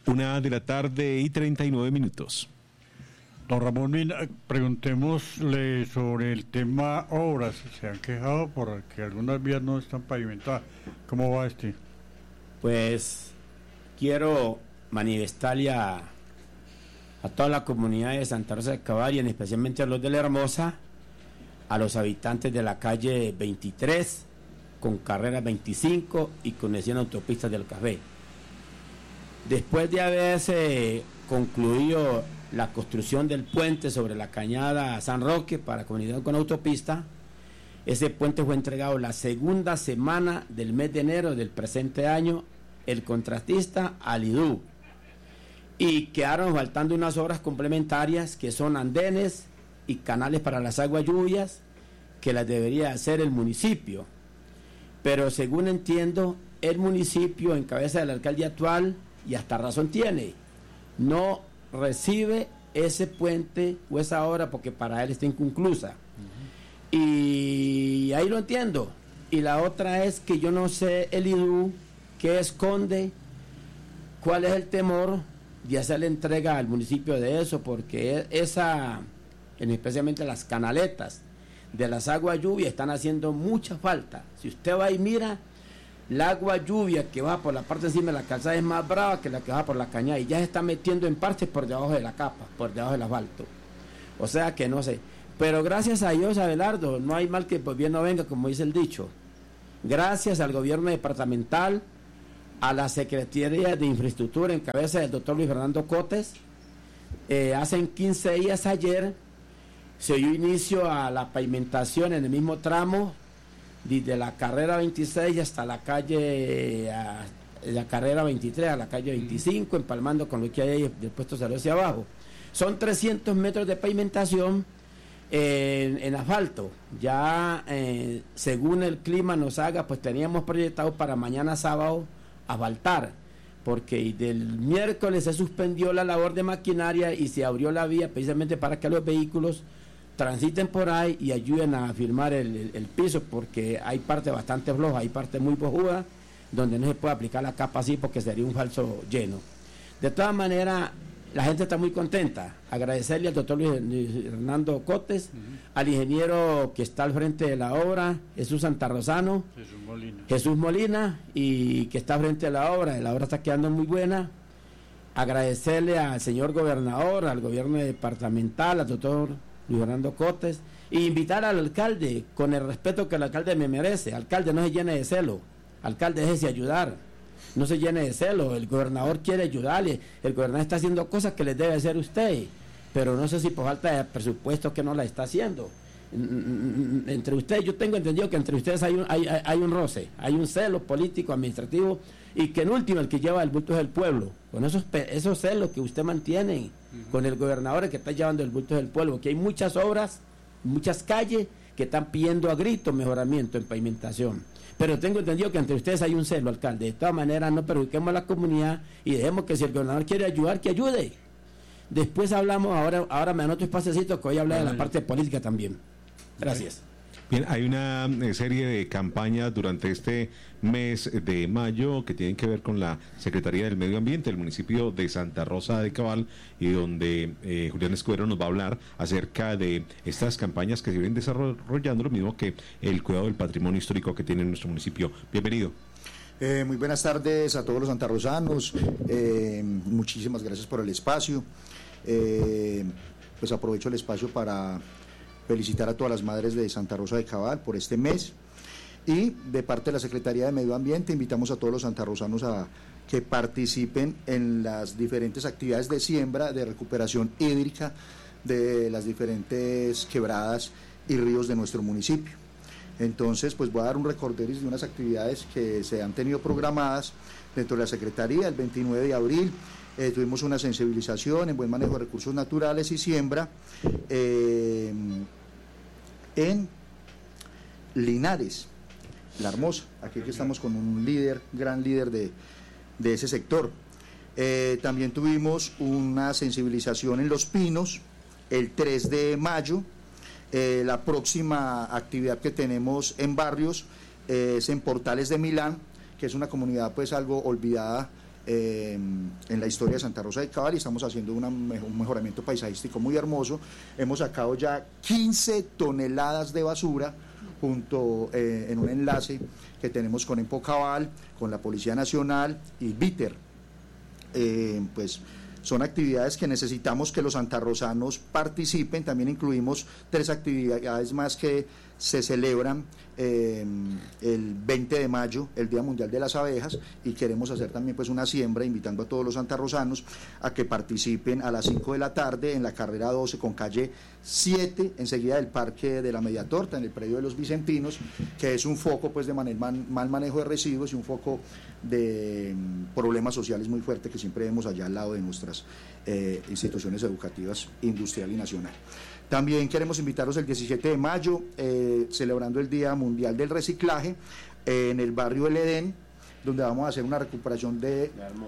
1:39 p.m. Don Ramón Mina, preguntémosle sobre el tema obras. Se han quejado porque algunas vías no están pavimentadas. ¿Cómo va este? Pues quiero manifestarle a toda la comunidad de Santa Rosa de Cabal y especialmente a los de La Hermosa, a los habitantes de la calle 23 con carrera 25 y conexión autopistas del Café. Después de haberse concluido la construcción del puente sobre la cañada San Roque para comunicación con autopista, ese puente fue entregado la segunda semana del mes de enero del presente año, el contratista al IDU, y quedaron faltando unas obras complementarias que son andenes y canales para las aguas lluvias que las debería hacer el municipio, pero según entiendo el municipio en cabeza del alcalde actual, y hasta razón tiene, no recibe ese puente o esa obra porque para él está inconclusa. Y ahí lo entiendo. Y la otra es que yo no sé el IDU qué esconde, cuál es el temor de hacerle entrega al municipio de eso, porque especialmente las canaletas de las aguas lluvia están haciendo mucha falta. Si usted va y mira, la agua lluvia que va por la parte encima de la calzada es más brava que la que va por la cañada y ya se está metiendo en partes por debajo de la capa, por debajo del asfalto. O sea que no sé. Pero gracias a Dios, Abelardo, no hay mal que por bien no venga, como dice el dicho. Gracias al gobierno departamental, a la Secretaría de Infraestructura en cabeza del doctor Luis Fernando Cotes, hace 15 días ayer se dio inicio a la pavimentación en el mismo tramo desde la carrera 26 hasta la calle, la carrera 23 a la calle 25, empalmando con lo que hay ahí del puesto Salud hacia abajo. Son 300 metros de pavimentación en asfalto. Ya según el clima nos haga, pues teníamos proyectado para mañana sábado asfaltar, porque del miércoles se suspendió la labor de maquinaria y se abrió la vía precisamente para que los vehículos transiten por ahí y ayuden a firmar el piso, porque hay parte bastante floja, hay parte muy cojuda donde no se puede aplicar la capa así porque sería un falso lleno. De todas maneras, la gente está muy contenta. Agradecerle al doctor Luis Fernando Cotes, al ingeniero que está al frente de la obra, Jesús Santarrosano, Jesús Molina, y que está al frente de la obra está quedando muy buena. Agradecerle al señor gobernador, al gobierno departamental, al doctor Luis Fernando Cotes, e invitar al alcalde con el respeto que el alcalde me merece. Alcalde, no se llene de celo, alcalde, déjese ayudar, no se llene de celo. El gobernador quiere ayudarle, el gobernador está haciendo cosas que les debe hacer usted, pero no sé si por falta de presupuesto que no la está haciendo. Entre ustedes, yo tengo entendido que entre ustedes hay un roce, hay un celo político, administrativo, y que en último el que lleva el bulto es el pueblo, con esos celos que usted mantiene con el gobernador que está llevando el bulto del pueblo, que hay muchas obras, muchas calles que están pidiendo a gritos mejoramiento en pavimentación, pero tengo entendido que entre ustedes hay un celo, alcalde. De todas maneras, no perjudiquemos a la comunidad y dejemos que si el gobernador quiere ayudar, que ayude. Después hablamos, ahora me anoto espacecito que voy a hablar de la parte política también. Gracias. Bien, hay una serie de campañas durante este mes de mayo que tienen que ver con la Secretaría del Medio Ambiente del municipio de Santa Rosa de Cabal, y donde Julián Escudero nos va a hablar acerca de estas campañas que se vienen desarrollando, lo mismo que el cuidado del patrimonio histórico que tiene nuestro municipio. Bienvenido. Muy buenas tardes a todos los santarrosanos, muchísimas gracias por el espacio. Pues aprovecho el espacio para felicitar a todas las madres de Santa Rosa de Cabal por este mes, y de parte de la Secretaría de Medio Ambiente invitamos a todos los santarrosanos a que participen en las diferentes actividades de siembra, de recuperación hídrica de las diferentes quebradas y ríos de nuestro municipio. Entonces, pues voy a dar un recorderis de unas actividades que se han tenido programadas dentro de la Secretaría. El 29 de abril tuvimos una sensibilización en buen manejo de recursos naturales y siembra en Linares, La Hermosa. Aquí que estamos con un gran líder de ese sector. También tuvimos una sensibilización en Los Pinos el 3 de mayo. La próxima actividad que tenemos en barrios es en Portales de Milán, que es una comunidad pues algo olvidada en la historia de Santa Rosa de Cabal, y estamos haciendo un mejoramiento paisajístico muy hermoso. Hemos sacado ya 15 toneladas de basura en un enlace que tenemos con Empo Cabal, con la Policía Nacional y Biter. Pues son actividades que necesitamos que los santarrosanos participen. También incluimos 3 actividades más que se celebran el 20 de mayo, el Día Mundial de las Abejas, y queremos hacer también pues una siembra invitando a todos los santarrosanos a que participen a las 5 de la tarde en la carrera 12 con calle 7, enseguida del Parque de la Media Torta, en el predio de los Vicentinos, que es un foco pues de mal manejo de residuos y un foco de problemas sociales muy fuerte que siempre vemos allá al lado de nuestras instituciones educativas industrial y nacional. También queremos invitarlos el 17 de mayo, celebrando el Día Mundial del Reciclaje, en el barrio El Edén, donde vamos a hacer una recuperación de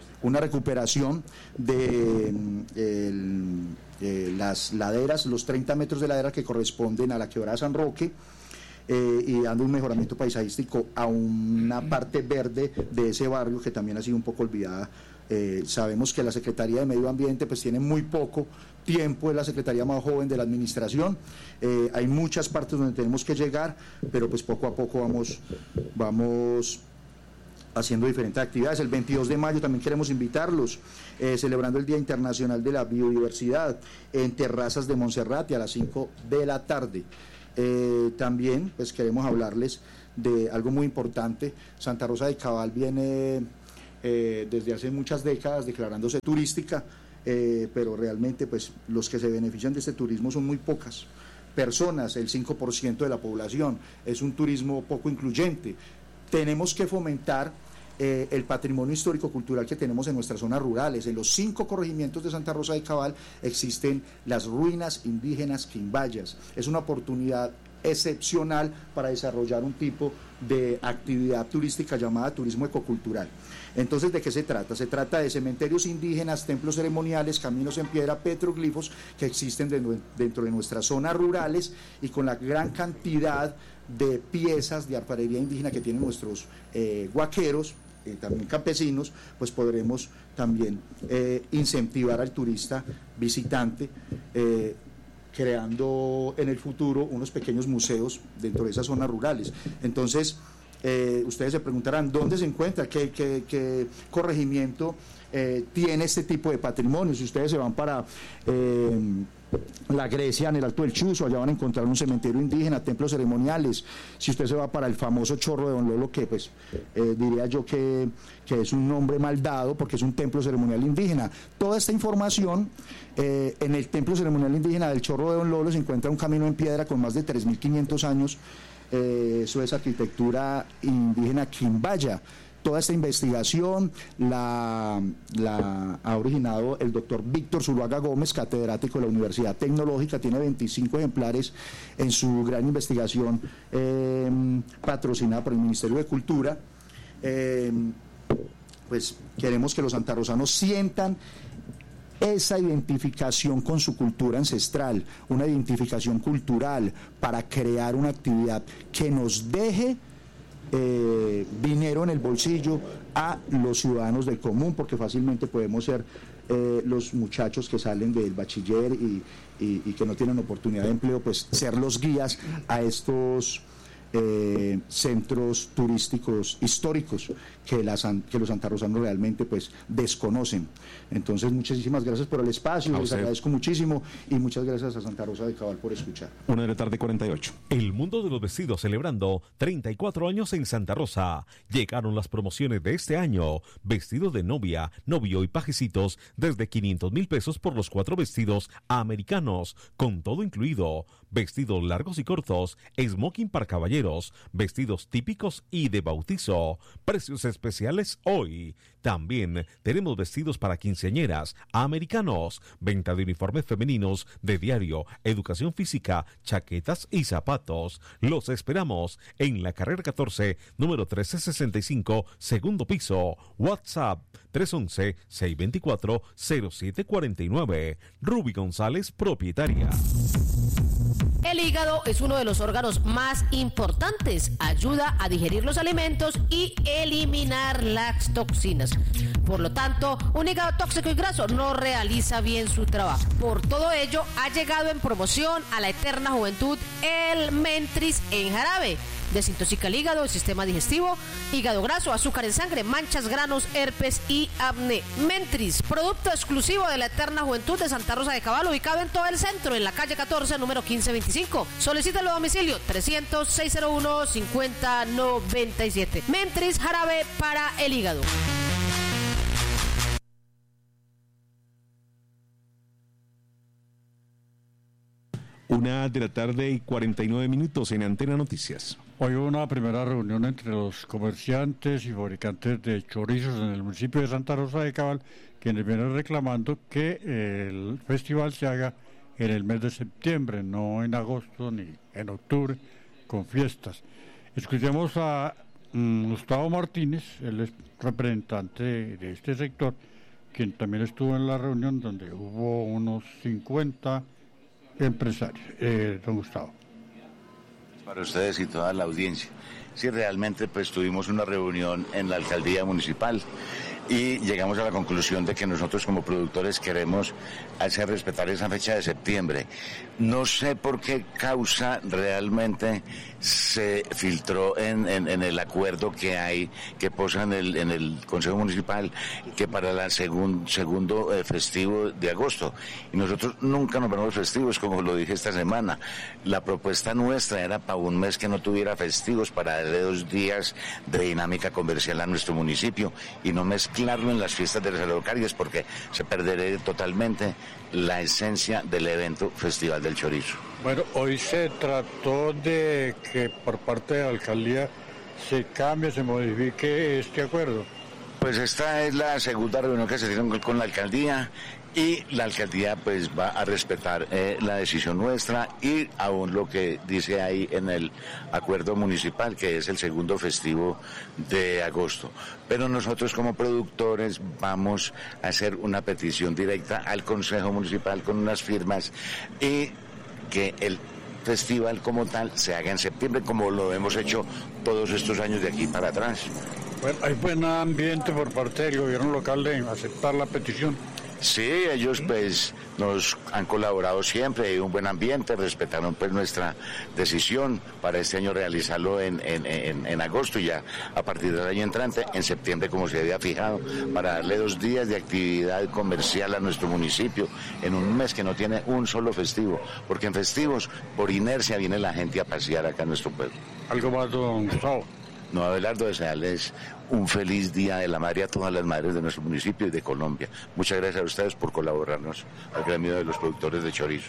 las laderas, los 30 metros de ladera que corresponden a la quebrada San Roque, y dando un mejoramiento paisajístico a una parte verde de ese barrio que también ha sido un poco olvidada. Sabemos que la Secretaría de Medio Ambiente pues tiene muy poco tiempo, es la secretaría más joven de la administración, hay muchas partes donde tenemos que llegar, pero pues poco a poco vamos haciendo diferentes actividades. El 22 de mayo también queremos invitarlos, celebrando el Día Internacional de la Biodiversidad en Terrazas de Monserrate a las 5 de la tarde. También pues queremos hablarles de algo muy importante. Santa Rosa de Cabal viene desde hace muchas décadas declarándose turística, pero realmente pues los que se benefician de este turismo son muy pocas personas, el 5% de la población. Es un turismo poco incluyente. Tenemos que fomentar el patrimonio histórico-cultural que tenemos en nuestras zonas rurales. En los 5 corregimientos de Santa Rosa de Cabal existen las ruinas indígenas quimbayas. Es una oportunidad excepcional para desarrollar un tipo de actividad turística llamada turismo ecocultural. Entonces, ¿de qué se trata? Se trata de cementerios indígenas, templos ceremoniales, caminos en piedra, petroglifos que existen dentro de nuestras zonas rurales, y con la gran cantidad de piezas de alfarería indígena que tienen nuestros huaqueros, también campesinos, pues podremos también incentivar al turista visitante, creando en el futuro unos pequeños museos dentro de esas zonas rurales. Entonces, ustedes se preguntarán, ¿dónde se encuentra? ¿Qué corregimiento tiene este tipo de patrimonio? Si ustedes se van para la Grecia, en el Alto del Chuzo, allá van a encontrar un cementerio indígena, templos ceremoniales. Si usted se va para el famoso Chorro de Don Lolo, que pues diría yo que es un nombre mal dado porque es un templo ceremonial indígena. Toda esta información, en el templo ceremonial indígena del Chorro de Don Lolo se encuentra un camino en piedra con más de 3.500 años. Eso es arquitectura indígena quimbaya. Toda esta investigación la ha originado el doctor Víctor Zuluaga Gómez, catedrático de la Universidad Tecnológica. Tiene 25 ejemplares en su gran investigación patrocinada por el Ministerio de Cultura. Pues queremos que los santarrosanos sientan esa identificación con su cultura ancestral, una identificación cultural para crear una actividad que nos deje dinero en el bolsillo a los ciudadanos del común, porque fácilmente podemos ser los muchachos que salen del bachiller y que no tienen oportunidad de empleo, pues ser los guías a estos centros turísticos históricos que los santarrosanos realmente pues desconocen. Entonces, muchísimas gracias por el espacio, les agradezco muchísimo, y muchas gracias a Santa Rosa de Cabal por escuchar. 1:48. El mundo de los vestidos celebrando 34 años en Santa Rosa. Llegaron las promociones de este año. Vestido de novia, novio y pajecitos desde 500,000 pesos por los 4 vestidos americanos, con todo incluido. Vestidos largos y cortos, smoking para caballeros, vestidos típicos y de bautizo. Precios especiales hoy. También tenemos vestidos para quinceañeras americanos, venta de uniformes femeninos de diario, educación física, chaquetas y zapatos. Los esperamos en la carrera 14, número 1365, segundo piso. WhatsApp 311-624-0749. Ruby González, propietaria. El hígado es uno de los órganos más importantes. Ayuda a digerir los alimentos y eliminar las toxinas. Por lo tanto, un hígado tóxico y graso no realiza bien su trabajo. Por todo ello, ha llegado en promoción a la eterna juventud el Mentris en jarabe. Desintoxica el hígado, el sistema digestivo, hígado graso, azúcar en sangre, manchas, granos, herpes y acné. Mentris, producto exclusivo de la eterna juventud de Santa Rosa de Cabal, ubicado en todo el centro, en la calle 14, número 1525. Solicítalo a domicilio 300-601-5097. Mentris, jarabe para el hígado. 1:49 en Antena Noticias. Hoy hubo una primera reunión entre los comerciantes y fabricantes de chorizos en el municipio de Santa Rosa de Cabal, quienes vienen reclamando que el festival se haga en el mes de septiembre, no en agosto ni en octubre, con fiestas. Escuchemos a Gustavo Martínez, él es representante de este sector, quien también estuvo en la reunión donde hubo unos 50 empresarios. Don Gustavo. Para ustedes y toda la audiencia. Sí, realmente pues tuvimos una reunión en la alcaldía municipal y llegamos a la conclusión de que nosotros como productores queremos hacer respetar esa fecha de septiembre. No sé por qué causa realmente se filtró en el acuerdo que hay, que posa en el Consejo Municipal, que para el segundo festivo de agosto. Y nosotros nunca nos ponemos festivos, como lo dije esta semana. La propuesta nuestra era para un mes que no tuviera festivos, para darle 2 días de dinámica comercial a nuestro municipio y no mezclarlo en las fiestas de las localidades, porque se perdería totalmente la esencia del evento Festival del Chorizo. Bueno, hoy se trató de que por parte de la alcaldía se cambie, se modifique este acuerdo. Pues esta es la segunda reunión que se tiene con la alcaldía y la alcaldía pues va a respetar la decisión nuestra y aún lo que dice ahí en el acuerdo municipal, que es el segundo festivo de agosto. Pero nosotros como productores vamos a hacer una petición directa al Consejo Municipal con unas firmas y que el festival como tal se haga en septiembre, como lo hemos hecho todos estos años de aquí para atrás. Bueno, hay buen ambiente por parte del gobierno local de aceptar la petición. Sí, ellos pues nos han colaborado siempre, hay un buen ambiente, respetaron pues nuestra decisión para este año realizarlo en agosto y ya a partir del año entrante, en septiembre como se había fijado, para darle 2 días de actividad comercial a nuestro municipio en un mes que no tiene un solo festivo, porque en festivos por inercia viene la gente a pasear acá en nuestro pueblo. ¿Algo más, don Gustavo? No, Abelardo, desearles un feliz Día de la Madre a todas las madres de nuestro municipio y de Colombia. Muchas gracias a ustedes por colaborarnos al gremio de los productores de chorizos.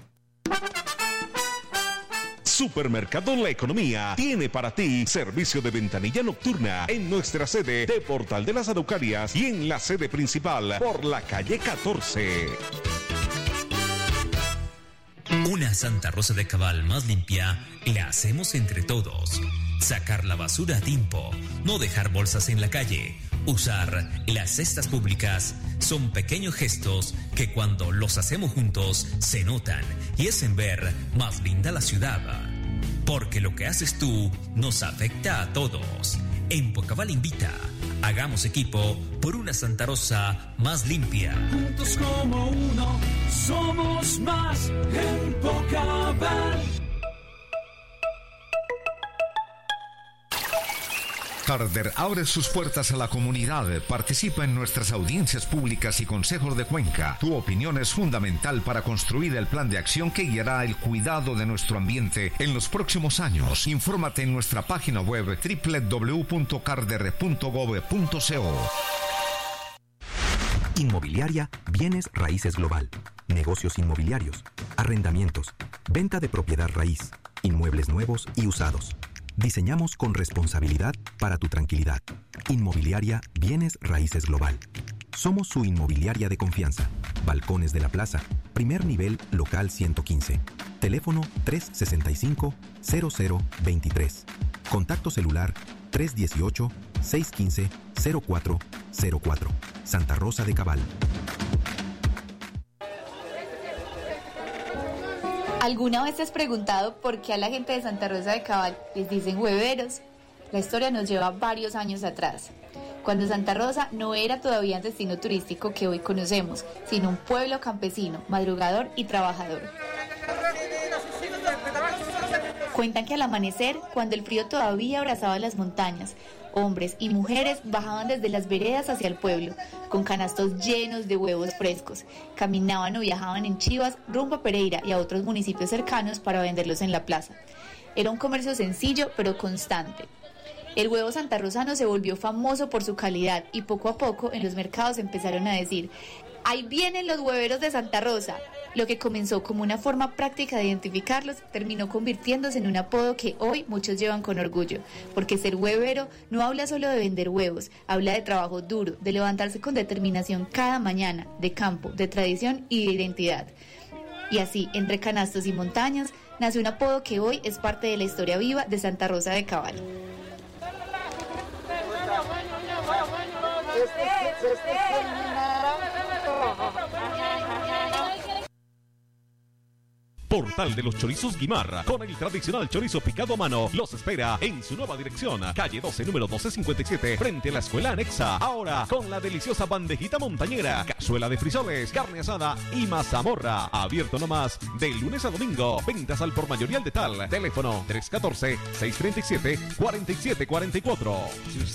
Supermercado La Economía tiene para ti servicio de ventanilla nocturna en nuestra sede de Portal de las Araucarias y en la sede principal por la calle 14. Una Santa Rosa de Cabal más limpia la hacemos entre todos. Sacar la basura a tiempo, no dejar bolsas en la calle, usar las cestas públicas son pequeños gestos que cuando los hacemos juntos se notan y hacen ver más linda la ciudad. Porque lo que haces tú nos afecta a todos. En Pocabal invita, hagamos equipo por una Santa Rosa más limpia. Juntos como uno, somos más en Pocabal. Carder abre sus puertas a la comunidad. Participa en nuestras audiencias públicas y consejos de Cuenca. Tu opinión es fundamental para construir el plan de acción que guiará el cuidado de nuestro ambiente en los próximos años. Infórmate en nuestra página web www.carder.gov.co. Inmobiliaria Bienes Raíces Global. Negocios inmobiliarios, arrendamientos, venta de propiedad raíz, inmuebles nuevos y usados. Diseñamos con responsabilidad para tu tranquilidad. Inmobiliaria Bienes Raíces Global. Somos su inmobiliaria de confianza. Balcones de la Plaza. Primer nivel local 115. Teléfono 365-0023. Contacto celular 318-615-0404. Santa Rosa de Cabal. ¿Alguna vez te has preguntado por qué a la gente de Santa Rosa de Cabal les dicen hueveros? La historia nos lleva varios años atrás. cuando Santa Rosa no era todavía el destino turístico que hoy conocemos, sino un pueblo campesino, madrugador y trabajador. Cuentan que al amanecer, cuando el frío todavía abrazaba las montañas, hombres y mujeres bajaban desde las veredas hacia el pueblo, con canastos llenos de huevos frescos. Caminaban o viajaban en chivas rumbo a Pereira y a otros municipios cercanos para venderlos en la plaza. Era un comercio sencillo pero constante. El huevo santarrosano se volvió famoso por su calidad y poco a poco en los mercados empezaron a decir: ¡ahí vienen los hueveros de Santa Rosa! Lo que comenzó como una forma práctica de identificarlos terminó convirtiéndose en un apodo que hoy muchos llevan con orgullo, porque ser huevero no habla solo de vender huevos, habla de trabajo duro, de levantarse con determinación cada mañana, de campo, de tradición y de identidad. Y así, entre canastos y montañas, nace un apodo que hoy es parte de la historia viva de Santa Rosa de Cabal. Portal de los Chorizos Guimar, con el tradicional chorizo picado a mano, los espera en su nueva dirección, calle 12, número 1257, frente a la escuela anexa. Ahora, con la deliciosa bandejita montañera, cazuela de frisoles, carne asada y mazamorra. Abierto nomás de lunes a domingo. Ventas al por mayor y al detal. Teléfono 314-637-4744.